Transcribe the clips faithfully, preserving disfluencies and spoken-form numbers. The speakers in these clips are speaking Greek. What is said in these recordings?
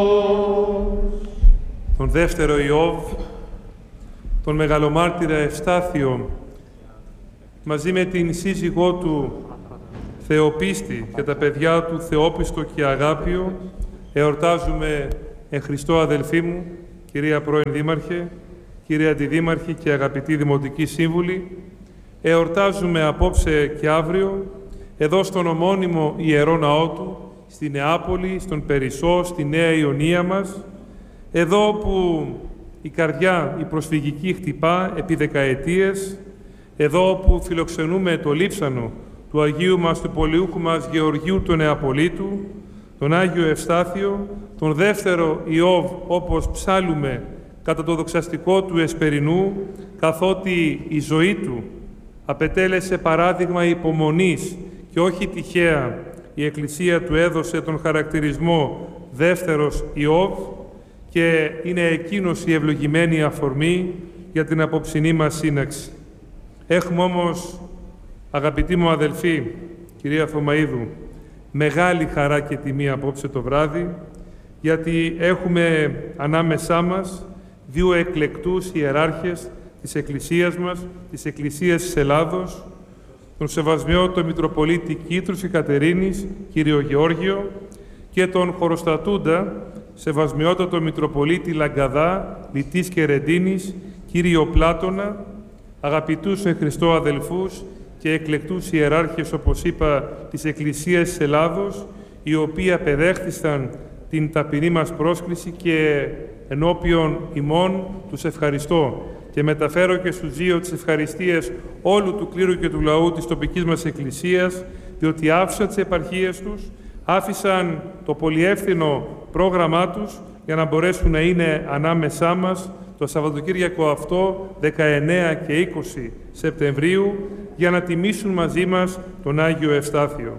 Τον δεύτερο Ιώβ, τον μεγαλομάρτυρα Ευστάθιο, μαζί με την σύζυγό του Θεοπίστη και τα παιδιά του Θεόπιστο και Αγάπιο, εορτάζουμε εν Χριστώ, αδελφοί μου, κυρία πρώην Δήμαρχε, κυρία Αντιδήμαρχη και αγαπητοί Δημοτικοί Σύμβουλοι, εορτάζουμε απόψε και αύριο, εδώ στον ομώνυμο Ιερό Ναό του, στη Νεάπολη, στον Περισσό, στη Νέα Ιωνία μας, εδώ που η καρδιά, η προσφυγική χτυπά επί δεκαετίες, εδώ που φιλοξενούμε το λείψανο του Αγίου μας, του Πολιούχου μας Γεωργίου του Νεαπολίτου, τον Άγιο Ευστάθιο, τον δεύτερο Ιώβ, όπως ψάλουμε κατά το δοξαστικό του Εσπερινού, καθότι η ζωή του απετέλεσε παράδειγμα υπομονής και όχι τυχαία η Εκκλησία του έδωσε τον χαρακτηρισμό δεύτερος Ιώβ και είναι εκείνος η ευλογημένη αφορμή για την απόψινή μας σύναξη. Έχουμε όμως, αγαπητοί μου αδελφοί, κυρία Θωμαΐδου, μεγάλη χαρά και τιμή απόψε το βράδυ, γιατί έχουμε ανάμεσά μας δύο εκλεκτούς ιεράρχες της Εκκλησίας μας, της Εκκλησίας της Ελλάδος, τον Σεβασμιότατο Μητροπολίτη Κήτρους και Κατερίνης, κύριο Γεώργιο, και τον Χωροστατούντα, Σεβασμιότατο Μητροπολίτη Λαγκαδά, Λιτής και Ρεντίνης, κύριο Πλάτωνα, αγαπητούς εν Χριστώ αδελφούς και εκλεκτούς ιεράρχες, όπως είπα, της Εκκλησίας της Ελλάδος, οι οποίοι απεδέχθησαν την ταπεινή μας πρόσκληση και ενώπιον ημών τους ευχαριστώ και μεταφέρω και στους δύο τις ευχαριστίες όλου του κλήρου και του λαού της τοπικής μας Εκκλησίας, διότι άφησαν τις επαρχίες τους, άφησαν το πολυεύθυνο πρόγραμμά τους για να μπορέσουν να είναι ανάμεσά μας το Σαββατοκύριακο αυτό, δεκαεννέα και είκοσι Σεπτεμβρίου, για να τιμήσουν μαζί μας τον Άγιο Ευστάθιο.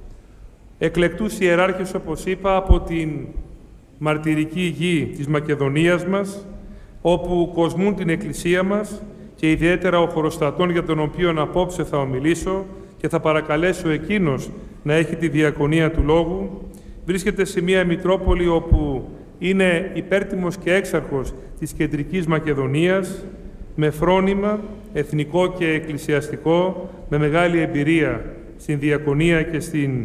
Εκλεκτούς ιεράρχες, όπως είπα, από την μαρτυρική γη της Μακεδονίας μας, όπου κοσμούν την Εκκλησία μας και ιδιαίτερα ο Χωροστατών, για τον οποίον απόψε θα ομιλήσω και θα παρακαλέσω εκείνος να έχει τη διακονία του λόγου, βρίσκεται σε μια Μητρόπολη όπου είναι υπέρτιμος και έξαρχος της Κεντρικής Μακεδονίας, με φρόνημα εθνικό και εκκλησιαστικό, με μεγάλη εμπειρία στην διακονία και στην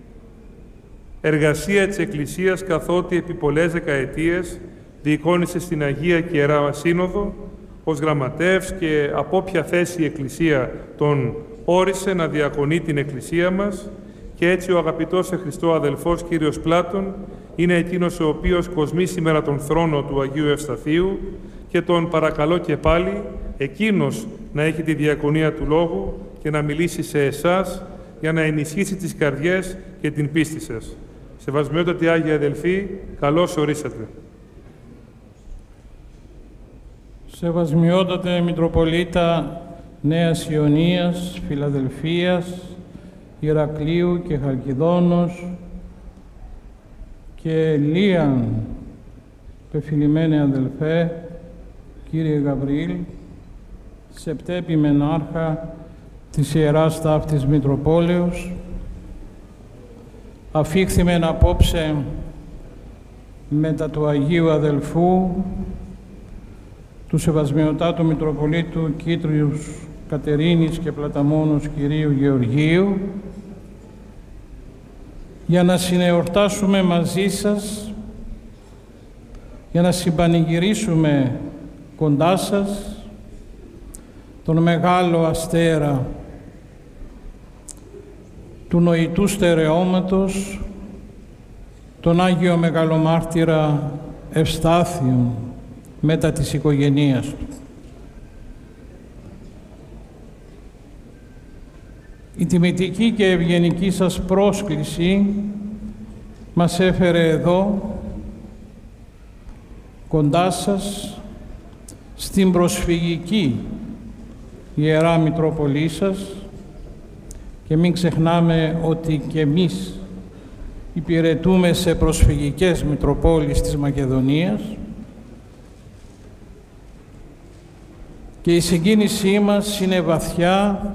εργασία της Εκκλησίας, καθότι επί πολλές δεκαετίες διεικόνησε στην Αγία και Ιερά Σύνοδο ως γραμματεύς και από όποια θέση η Εκκλησία τον όρισε να διακονεί την Εκκλησία μας, και έτσι ο αγαπητός εν Χριστώ αδελφός κύριος Πλάτων είναι εκείνος ο οποίος κοσμεί σήμερα τον θρόνο του Αγίου Ευσταθίου και τον παρακαλώ και πάλι εκείνος να έχει τη διακονία του λόγου και να μιλήσει σε εσάς για να ενισχύσει τις καρδιές και την πίστη σας. Σεβασμιότατοι Άγιοι αδελφοί, καλώς ορίσατε. Σεβασμιότατε Μητροπολίτα Νέας Ιωνίας, Φιλαδελφίας, Ηρακλείου και Χαλκιδόνος και Λίαν, πεφιλημένε αδελφέ, κύριε Γαβριήλ, Σεπτέπη Μενάρχα της Ιεράς Ταύτης Μητροπόλεως, αφήχθημεν απόψε μετά του Αγίου Αδελφού, του Σεβασμιωτάτου Μητροπολίτου Κήτριους Κατερίνης και Πλαταμόνος κυρίου Γεωργίου, για να συνεορτάσουμε μαζί σας, για να συμπανηγυρίσουμε κοντά σας τον μεγάλο αστέρα του νοητού στερεώματος, τον Άγιο Μεγαλομάρτυρα Ευστάθιον, μετά της οικογένειας του. Η τιμητική και ευγενική σας πρόσκληση μας έφερε εδώ, κοντά σας, στην προσφυγική Ιερά Μητρόπολη σας, και μην ξεχνάμε ότι και εμείς υπηρετούμε σε προσφυγικές Μητροπόλεις της Μακεδονίας, και η συγκίνησή μας είναι βαθιά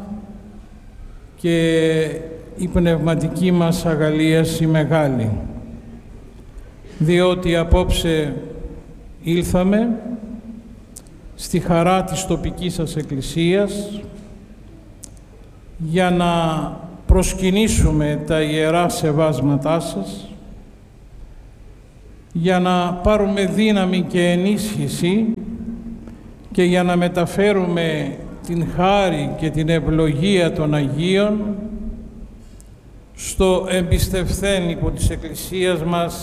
και η πνευματική μας αγαλίαση μεγάλη. διότι απόψε ήλθαμε στη χαρά της τοπικής σας Εκκλησίας για να προσκυνήσουμε τα ιερά σεβάσματά σας, για να πάρουμε δύναμη και ενίσχυση και για να μεταφέρουμε την χάρη και την ευλογία των Αγίων στο εμπιστευθέν υπό της Εκκλησίας μας